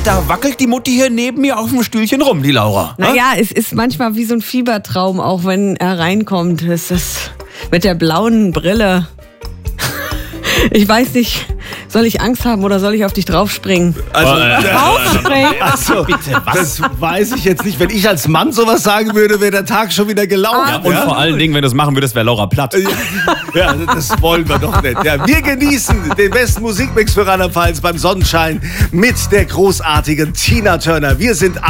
da wackelt die Mutti hier neben mir auf dem Stühlchen rum, die Laura. Naja, es ist manchmal wie so ein Fiebertraum, auch wenn er reinkommt. Es ist mit der blauen Brille. Ich weiß nicht, soll ich Angst haben oder soll ich auf dich draufspringen? Draufspringen? Also, bitte, was? Das weiß ich jetzt nicht. Wenn ich als Mann sowas sagen würde, wäre der Tag schon wieder gelaufen. Ja, und vor allen Dingen, wenn du es machen würdest, wäre Laura platt. Ja, das wollen wir doch nicht. Ja, wir genießen den besten Musikmix für Rheinland-Pfalz beim Sonnenschein mit der großartigen Tina Turner. Wir sind